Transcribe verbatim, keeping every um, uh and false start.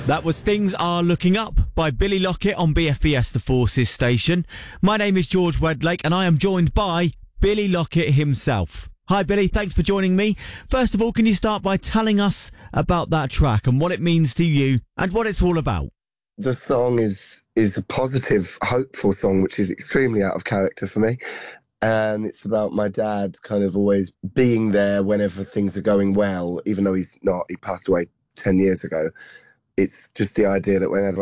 That was Things Are Looking Up by Billy Lockett on B F B S The Forces station. My name is George Wedlake and I am joined by Billy Lockett himself. Hi Billy, thanks for joining me. First of all, can you start by telling us about that track and what it means to you and what it's all about? The song is is a positive, hopeful song, which is extremely out of character for me. And it's about my dad kind of always being there whenever things are going well, even though he's not. He passed away ten years ago. It's just the idea that whenever